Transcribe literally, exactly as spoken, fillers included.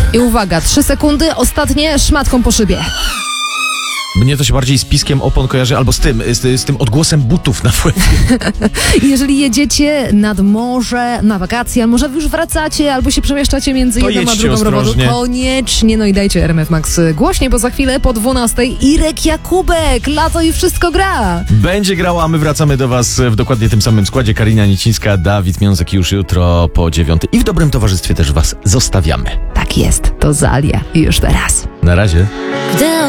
I uwaga, trzy sekundy, ostatnie szmatką po szybie. Mnie to się bardziej z piskiem opon kojarzy, albo z tym, z, z tym odgłosem butów na pływie. Jeżeli jedziecie nad morze, na wakacje, może już wracacie, albo się przemieszczacie między To jedną a jedźcie drugą robotu, ostrożnie. koniecznie, no i dajcie R M F Max głośniej, bo za chwilę po dwunastej Irek Jakubek, lato i wszystko gra. Będzie grała, a my wracamy do was w dokładnie tym samym składzie. Karina Nicińska, Dawid Miązek już jutro po dziewiątej. I w dobrym towarzystwie też was zostawiamy. Tak jest, to Zalia i już teraz. Na razie. Gdy